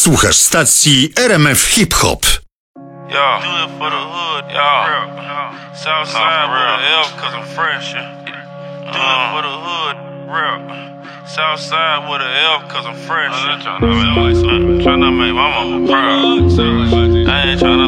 Słuchasz stacji RMF Hip Hop. Yeah, do it for the hood, yeah. Southside with an F, cause I'm fresh. Do it for the hood, rap. Southside with an F, cause I'm fresh. I'm trying to make my mama proud. I ain't trying